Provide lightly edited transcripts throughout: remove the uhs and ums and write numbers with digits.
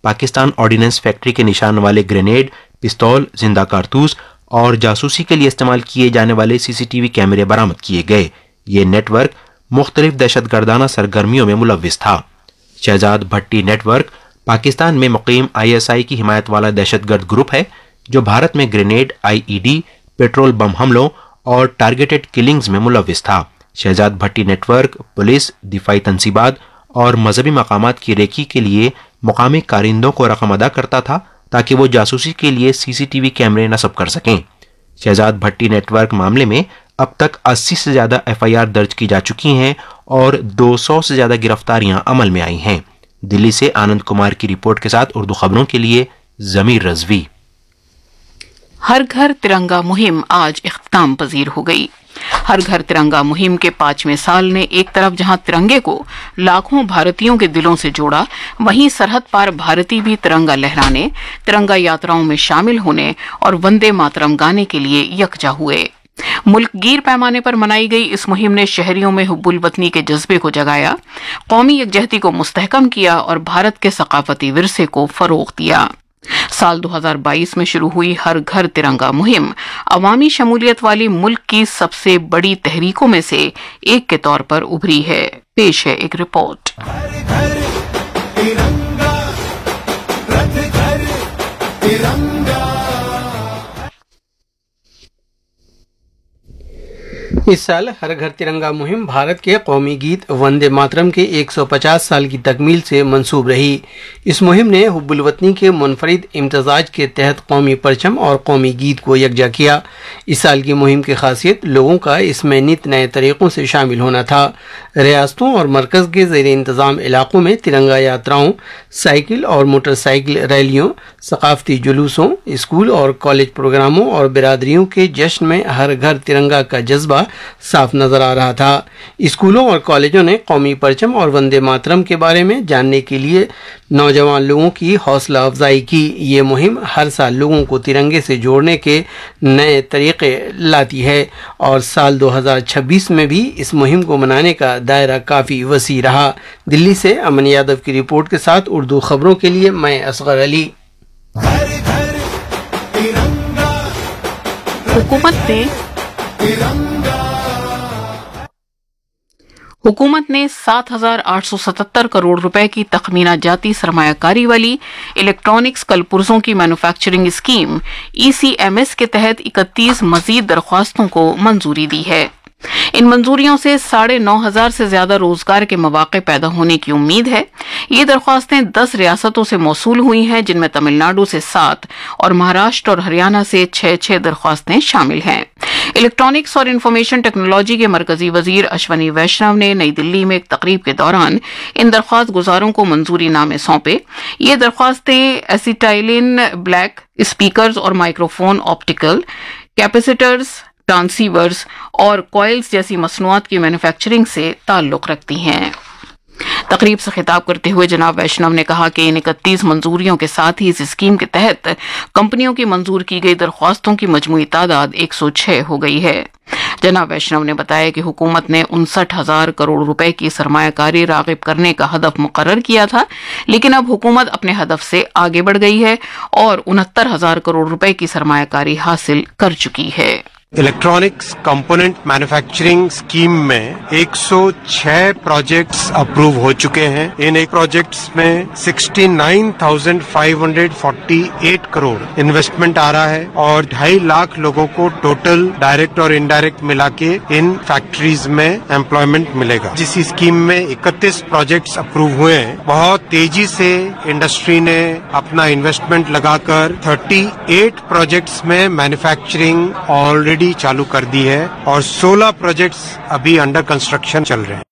Pakistan ordnance factory के निशान वाले ग्रेनेड, पिस्तौल, जिंदा कारतूस और जासूसी के लिए इस्तेमाल किए जाने वाले सीसीटीवी कैमरे बरामद किए गए। ये नेटवर्क मुख्तलिफ दहशतगर्दाना सरगर्मियों में मुलव्विस था। शहजाद भट्टी नेटवर्क पाकिस्तान में मुकीम ISI की हिमायत वाला दहशतगर्द ग्रुप है जो भारत में ग्रेनेड, IED, पेट्रोल बम हमलों और टारगेटेड किलिंग्स में मुलव्विस था। शहजाद भट्टी नेटवर्क पुलिस, दिफाई तंसीबात और मजहबी मकामात की रेकी के लिए मुकामी कारिंदों को रकम अदा करता था ताकि वो जासूसी के लिए CCTV कैमरे नस्ब कर सकें। शहजाद भट्टी नेटवर्क मामले में अब तक 80 से ज़्यादा FIR दर्ज की जा चुकी हैं और 200 से ज़्यादा गिरफ्तारियां अमल में आई हैं। दिल्ली से आनंद कुमार की रिपोर्ट के साथ उर्दू खबरों के लिए जमीर रजवी। हर घर तिरंगा मुहिम आज इख्तिताम पजीर हो गई। हर घर तिरंगा मुहिम के 5वें साल ने एक तरफ जहां तिरंगे को लाखों भारतीयों के दिलों से जोड़ा, वहीं सरहद पार भारतीय भी तिरंगा लहराने, तिरंगा यात्राओं में शामिल होने और वंदे मातरम गाने के लिए यकजा हुए। मुल्कगीर पैमाने पर मनाई गई इस मुहिम ने शहरियों में हुब्बुल वतनी के जज्बे को जगाया, कौमी यकजहती को मुस्तहकम किया और भारत के सकाफती विरसे को फरोग दिया। साल 2022 में शुरू हुई हर घर तिरंगा मुहिम अवामी शमूलियत वाली मुल्क की सबसे बड़ी तहरीकों में से एक के तौर पर उभरी है। पेश है एक रिपोर्ट। इस साल हर घर तिरंगा मुहिम भारत के कौमी गीत वंदे मातरम के 150 साल की तकमील से मंसूब रही। इस मुहिम ने हुब्बुल वतनी के मुनफरिद इम्तजाज के तहत कौमी परचम और कौमी गीत को यकजा किया। इस साल की मुहिम की खासियत लोगों का इसमें नित नए तरीक़ों से शामिल होना था। रियासतों और मरकज़ के ज़ेर इंतज़ाम इलाकों में तिरंगा यात्राओं, साइकिल और मोटरसाइकिल रैलियों, सकाफती जुलूसों, स्कूल और कॉलेज प्रोग्रामों और बिरादरियों के जश्न में हर घर तिरंगा का जज्बा साफ नजर आ रहा था। स्कूलों और कॉलेजों ने कौमी परचम और वंदे मातरम के बारे में जानने के लिए नौजवान लोगों की हौसला अफजाई की। ये मुहिम हर साल लोगों को तिरंगे से जोड़ने के नए तरीके लाती है और साल 2026 में भी इस मुहिम को मनाने का दायरा काफ़ी वसी रहा। दिल्ली से अमन यादव की रिपोर्ट के साथ उर्दू खबरों के लिए मैं असगर अली। हुकूमत ने 7,877 करोड़ रुपए की तखमीना जाती सरमायाकारी वाली इलेक्ट्रॉनिक्स कलपुर्जों की मैन्युफैक्चरिंग स्कीम ECMS के तहत 31 मजीद दरख्वास्तों को मंजूरी दी है। इन मंजूरियों से 9,500 से ज्यादा रोजगार के मौके पैदा होने की उम्मीद है। ये दरख्वास्तें 10 रियासतों से मौसूल हुई हैं, जिनमें तमिलनाडु से 7 और महाराष्ट्र और हरियाणा से 6 दरख्वास्तें शामिल हैं। इलेक्ट्रॉनिक्स और इंफॉर्मेशन टेक्नोलॉजी के मरकजी वजीर अश्वनी वैष्णव ने नई दिल्ली में एक तकरीब के दौरान इन दरख्वास्त गुजारों को मंजूरी नामे सौंपे। ये दरख्वास्तें एसिटाइलिन ब्लैक स्पीकर्स और माइक्रोफोन, ऑप्टिकल कैपेसिटर्स, ट्रांसीवर्स और कॉइल्स जैसी मसनूआत की मैन्युफैक्चरिंग से ताल्लुक रखती हैं। तकरीब से खिताब करते हुए जनाब वैष्णव ने कहा कि इन 31 मंजूरियों के साथ ही इस स्कीम के तहत कंपनियों की मंजूर की गई दरख्वास्तों की मजमूई तादाद 106 हो गई है। जनाब वैष्णव ने बताया कि हुकूमत ने 59,000 करोड़ रुपए की सरमायाकारी राग़िब करने का हदफ मुकर्रर किया था, लेकिन अब हुकूमत अपने हदफ से आगे बढ़ गई है और 69,000 करोड़ रुपए की सरमायाकारी हासिल कर चुकी है। इलेक्ट्रॉनिक्स कंपोनेंट मैन्युफैक्चरिंग स्कीम में 106 प्रोजेक्ट्स अप्रूव हो चुके हैं। इन एक प्रोजेक्ट्स में 69,548 करोड़ इन्वेस्टमेंट आ रहा है और 2.5 लाख लोगों को टोटल डायरेक्ट और इनडायरेक्ट मिला के इन फैक्ट्रीज में एम्प्लॉयमेंट मिलेगा। जिस स्कीम में 31 प्रोजेक्ट्स अप्रूव हुए हैं, बहुत तेजी से इंडस्ट्री ने अपना इन्वेस्टमेंट लगाकर 38 प्रोजेक्ट्स में मैन्युफैक्चरिंग ऑलरेडी चालू कर दी है और 16 प्रोजेक्ट्स अभी अंडर कंस्ट्रक्शन चल रहे हैं।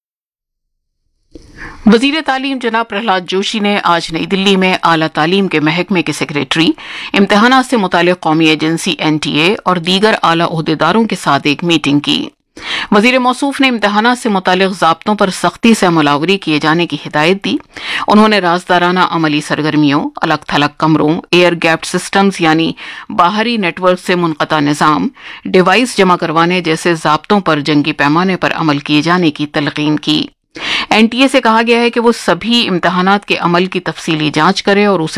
वजीर तालीम जनाब प्रहलाद जोशी ने आज नई दिल्ली में आला तालीम के महकमे के सेक्रेटरी, इम्तिहानात से मुताल्लिक़ कौमी एजेंसी NTA और दीगर आला ओहदेदारों के साथ एक मीटिंग की। वजीर मौसूफ ने इम्तिहानात से मुताल्लिक़ ज़ाब्तों पर सख्ती से अमलावरी किए जाने की हिदायत दी। उन्होंने राजदाराना अमली सरगर्मियों, अलग थलग कमरों, एयर गैप्ड सिस्टम्स यानी बाहरी नेटवर्क से मुनक़ता निज़ाम, डिवाइस जमा करवाने जैसे ज़ाब्तों पर जंगी पैमाने पर अमल किए जाने की तलक़ीन की। NTA से कहा गया है कि वो सभी इम्तिहानात के अमल की तफसीली जांच करे और उसे